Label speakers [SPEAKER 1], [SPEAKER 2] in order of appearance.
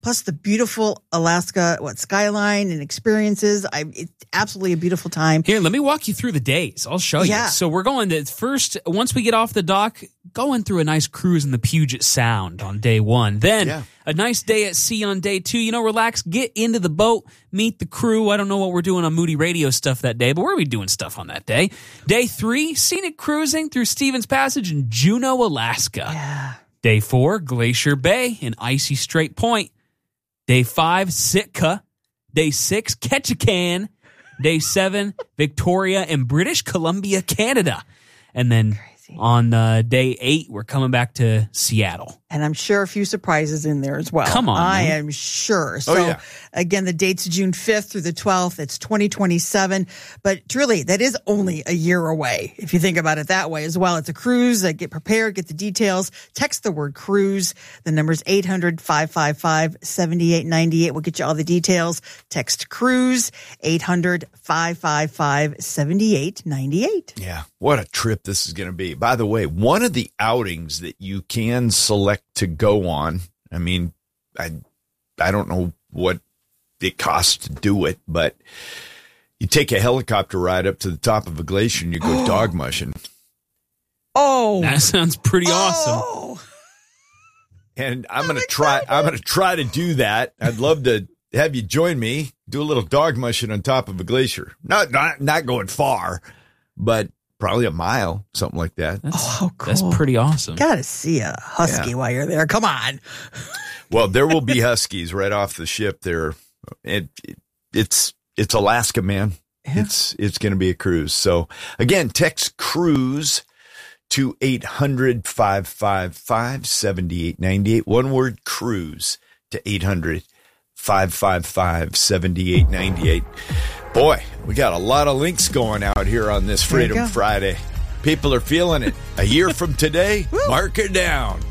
[SPEAKER 1] plus the beautiful Alaska skyline and experiences. It's absolutely a beautiful time.
[SPEAKER 2] Here, let me walk you through the days. I'll show you. So we're going to first, once we get off the dock, going through a nice cruise in the Puget Sound on day 1. Then a nice day at sea on day 2. Relax, get into the boat, meet the crew. I don't know what we're doing on Moody Radio stuff that day, but we're going to be doing stuff on that day. Day 3, scenic cruising through Stevens Passage in Juneau, Alaska.
[SPEAKER 1] Yeah.
[SPEAKER 2] Day 4, Glacier Bay and Icy Strait Point. Day 5, Sitka. Day 6, Ketchikan. Day 7, Victoria and British Columbia, Canada. And then on day 8, we're coming back to Seattle.
[SPEAKER 1] And I'm sure a few surprises in there as well.
[SPEAKER 2] Come on,
[SPEAKER 1] I
[SPEAKER 2] man.
[SPEAKER 1] am sure. So, again, the date's June 5th through the 12th. It's 2027. But truly, that is only a year away, if you think about it that way as well. It's a cruise. Get prepared, get the details. Text the word cruise. The number's 800-555-7898. We'll get you all the details. Text cruise, 800-555-7898.
[SPEAKER 3] Yeah, what a trip this is going to be. By the way, one of the outings that you can select to go on, I mean, I don't know what it costs to do it, but you take a helicopter ride up to the top of a glacier and you go dog mushing.
[SPEAKER 1] Oh,
[SPEAKER 2] that sounds pretty awesome.
[SPEAKER 3] And I'm going to try to do that. I'd love to have you join me, do a little dog mushing on top of a glacier. Not going far, but probably a mile, something like that.
[SPEAKER 1] Cool.
[SPEAKER 2] That's pretty awesome.
[SPEAKER 1] Gotta see a husky while you're there. Come on.
[SPEAKER 3] Well, there will be huskies right off the ship there. It's Alaska, man. Yeah. It's going to be a cruise. So again, text cruise to 800-555-7898. One word, cruise, to 800-555-7898. Boy, we got a lot of links going out here on this Freedom Friday. People are feeling it. A year from today, mark it down.